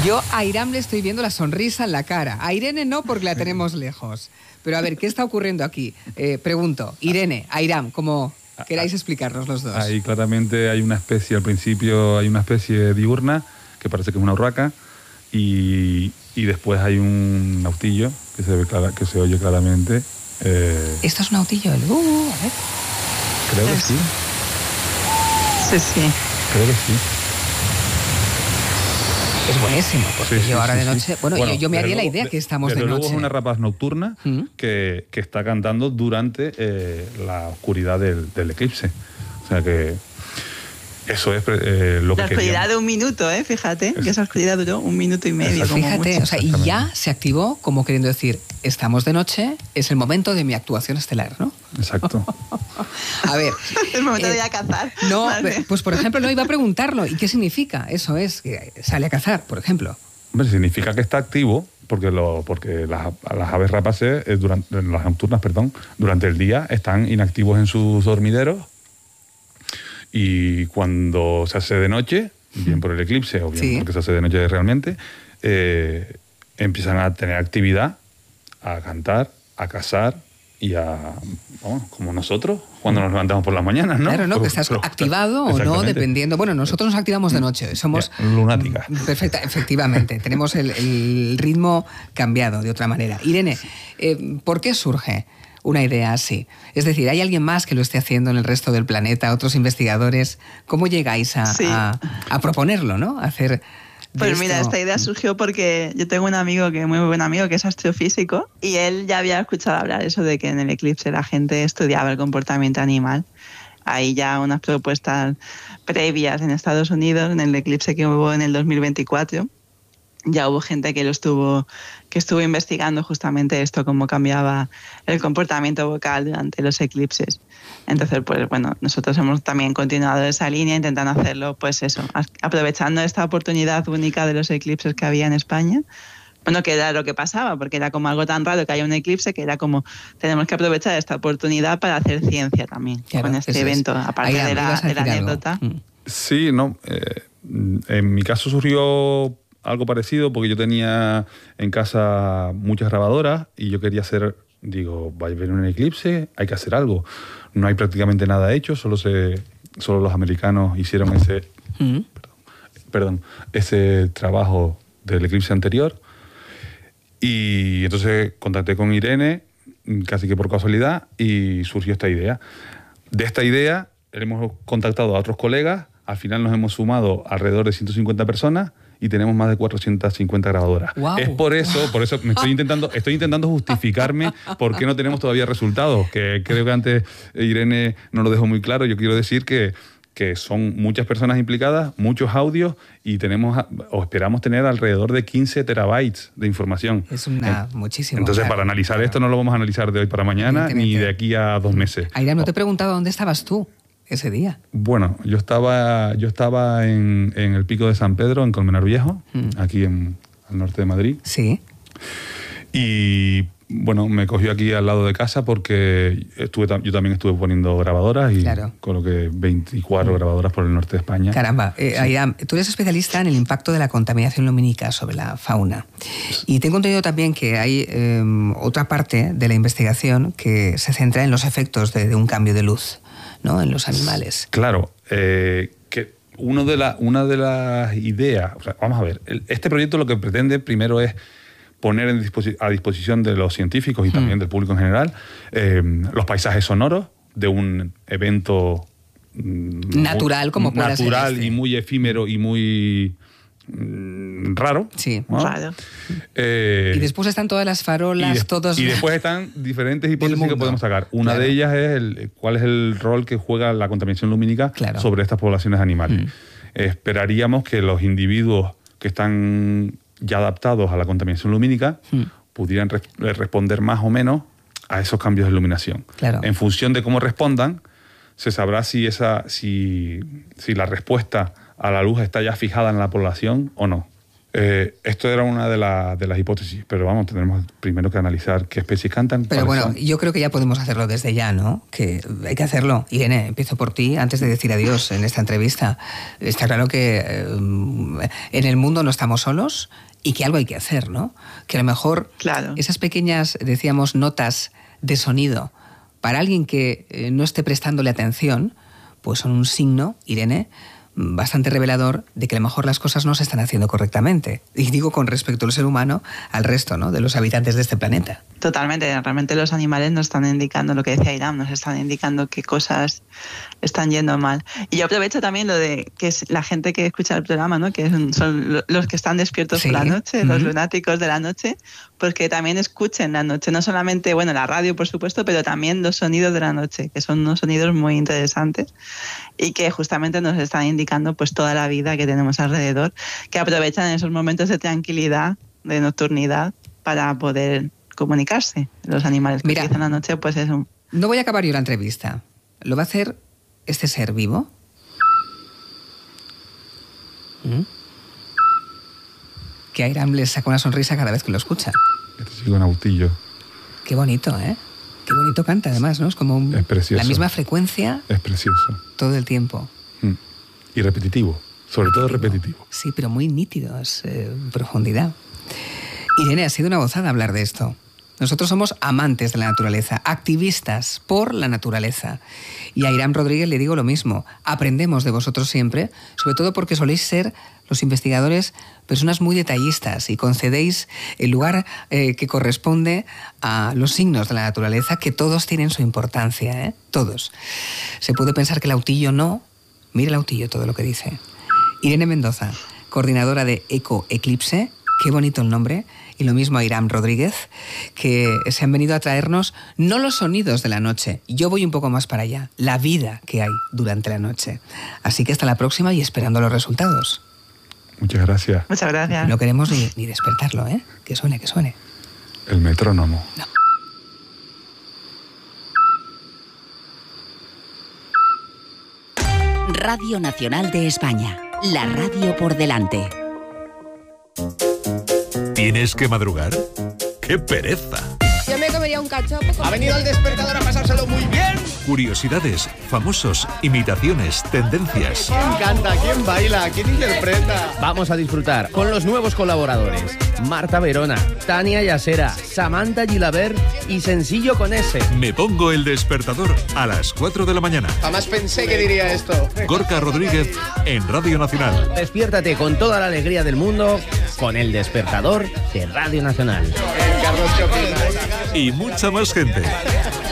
Yo a Airam le estoy viendo la sonrisa en la cara. A Irene no, porque la tenemos lejos. Pero a ver, ¿qué está ocurriendo aquí? Pregunto, Irene, Airam, como queráis explicarnos los dos. Ahí claramente hay una especie, al principio hay una especie diurna, que parece que es una urraca, y después hay un autillo que se oye claramente. ¿Esto es un autillo? A ver. Creo que sí. Sí. Creo que sí. Es buenísimo, porque Sí, yo ahora sí, de sí. noche... Bueno, yo me haría la idea que estamos de noche. Luego es una rapaz nocturna que está cantando durante la oscuridad del eclipse. O sea que eso es lo que la oscuridad de un minuto, fíjate, que esa oscuridad duró 1 minuto y medio. Como fíjate, mucho. o sea, y ya se activó como queriendo decir, estamos de noche, es el momento de mi actuación estelar, ¿no? Exacto. A ver... el momento de ir a cazar. No, vale. pues por ejemplo, no iba a preguntarlo. ¿Y qué significa? Eso es, que sale a cazar, por ejemplo. Hombre, significa que está activo, porque las aves rapaces, las nocturnas, durante el día están inactivos en sus dormideros, y cuando se hace de noche, bien por el eclipse o bien porque se hace de noche realmente, empiezan a tener actividad, a cantar, a cazar y como nosotros, cuando nos levantamos por las mañanas, ¿no? Claro, ¿no? Que estás activado o no, dependiendo... Bueno, nosotros nos activamos de noche, somos... lunáticas. Perfecta, efectivamente, tenemos el ritmo cambiado de otra manera. Irene, ¿por qué surge una idea así? Es decir, ¿hay alguien más que lo esté haciendo en el resto del planeta, otros investigadores? ¿Cómo llegáis a proponerlo, ¿no? A hacer... Pues mira, esta idea surgió porque yo tengo un amigo, muy buen amigo, que es astrofísico, y él ya había escuchado hablar eso de que en el eclipse la gente estudiaba el comportamiento animal. Hay ya unas propuestas previas en Estados Unidos, en el eclipse que hubo en el 2024. Ya hubo gente que estuvo investigando justamente esto, cómo cambiaba el comportamiento vocal durante los eclipses. Entonces, pues bueno, nosotros hemos también continuado esa línea, intentando hacerlo, pues eso, aprovechando esta oportunidad única de los eclipses que había en España. Bueno, que era lo que pasaba, porque era como algo tan raro que haya un eclipse, que era como, tenemos que aprovechar esta oportunidad para hacer ciencia también, claro, con este evento, aparte de la anécdota. Sí, no, en mi caso surgió algo parecido, porque yo tenía en casa muchas grabadoras y yo quería hacer, va a haber un eclipse, hay que hacer algo. No hay prácticamente nada hecho, solo los americanos hicieron ese trabajo del eclipse anterior. Y entonces contacté con Irene, casi que por casualidad, y surgió esta idea. De esta idea hemos contactado a otros colegas, al final nos hemos sumado alrededor de 150 personas, y tenemos más de 450 grabadoras. Wow. Es por eso me estoy intentando justificarme por qué no tenemos todavía resultados, que creo que antes Irene no lo dejó muy claro. Yo quiero decir que son muchas personas implicadas, muchos audios, y esperamos tener alrededor de 15 terabytes de información. Es muchísimo. Entonces, para analizar esto no lo vamos a analizar de hoy para mañana, ni de aquí a 2 meses. Airam, no te he preguntado dónde estabas tú ese día. Bueno, yo estaba en el Pico de San Pedro, en Colmenar Viejo, aquí al norte de Madrid. Sí. Y bueno, me cogió aquí al lado de casa porque yo también estuve poniendo grabadoras y coloqué 24 grabadoras por el norte de España. Caramba, Airam, tú eres especialista en el impacto de la contaminación lumínica sobre la fauna. Y tengo entendido también que hay otra parte de la investigación que se centra en los efectos de un cambio de luz, ¿no?, en los animales. Claro, que una de las ideas, vamos a ver, este proyecto lo que pretende primero es poner a disposición de los científicos y también del público en general los paisajes sonoros de un evento natural, como pueda ser y muy efímero y muy raro. Sí, ¿no? Raro. Y después están todas las farolas, todos... Y después están diferentes hipótesis que podemos sacar. Una de ellas es cuál es el rol que juega la contaminación lumínica sobre estas poblaciones animales. Esperaríamos que los individuos que están ya adaptados a la contaminación lumínica pudieran responder más o menos a esos cambios de iluminación. Claro. En función de cómo respondan, se sabrá si la respuesta a la luz está ya fijada en la población o no. Esto era una de las hipótesis, pero vamos, tenemos primero que analizar qué especies cantan. Pero bueno, yo creo que ya podemos hacerlo desde ya, ¿no? Que hay que hacerlo. Irene, empiezo por ti, antes de decir adiós en esta entrevista. Está claro que en el mundo no estamos solos y que algo hay que hacer, ¿no? Que a lo mejor esas pequeñas, decíamos, notas de sonido para alguien que no esté prestándole atención, pues son un signo, Irene, bastante revelador de que a lo mejor las cosas no se están haciendo correctamente. Y digo con respecto al ser humano al resto, ¿no?, de los habitantes de este planeta. Totalmente. Realmente los animales nos están indicando lo que decía Iram, nos están indicando qué cosas están yendo mal. Y yo aprovecho también lo de que es la gente que escucha el programa, ¿no?, que son los que están despiertos por la noche, los lunáticos de la noche, porque también escuchen la noche. No solamente, bueno, la radio, por supuesto, pero también los sonidos de la noche, que son unos sonidos muy interesantes y que justamente nos están indicando pues toda la vida que tenemos alrededor, que aprovechan esos momentos de tranquilidad, de nocturnidad, para poder comunicarse. Los animales que utilizan la noche, pues eso. No voy a acabar yo la entrevista. ¿Lo va a hacer este ser vivo? Que a Iram le saca una sonrisa cada vez que lo escucha. Este chico nautillo. Qué bonito, ¿eh? Qué bonito canta, además, ¿no? Es como es precioso. La misma frecuencia. Es precioso. Todo el tiempo. Y repetitivo. Sobre todo repetitivo. Sí, pero muy nítido, es profundidad. Irene, ha sido una gozada hablar de esto. Nosotros somos amantes de la naturaleza, activistas por la naturaleza. Y a Iram Rodríguez le digo lo mismo. Aprendemos de vosotros siempre, sobre todo porque soléis ser, los investigadores, personas muy detallistas y concedéis el lugar que corresponde a los signos de la naturaleza, que todos tienen su importancia, ¿eh? Todos. Se puede pensar que el autillo no. Mira el autillo todo lo que dice. Irene Mendoza, coordinadora de Eco Eclipse. Qué bonito el nombre. Y lo mismo a Iram Rodríguez, que se han venido a traernos no los sonidos de la noche, yo voy un poco más para allá, la vida que hay durante la noche. Así que hasta la próxima y esperando los resultados. Muchas gracias. Muchas gracias. No queremos ni despertarlo, ¿eh? Que suene, que suene. El metrónomo. No. Radio Nacional de España, la radio por delante. ¿Tienes que madrugar? ¡Qué pereza! Yo me comería un cachopo. Ha venido el despertador a pasárselo muy bien. Curiosidades, famosos, imitaciones, tendencias. ¿Quién canta? ¿Quién baila? ¿Quién interpreta? Vamos a disfrutar con los nuevos colaboradores. Marta Verona, Tania Yasera, Samantha Gilabert y Sencillo con S. Me pongo el despertador a las 4 de la mañana. Jamás pensé que diría esto. Gorka Rodríguez en Radio Nacional. Despiértate con toda la alegría del mundo con el despertador de Radio Nacional. Carlos, ¿qué opinas? Y mucha más gente.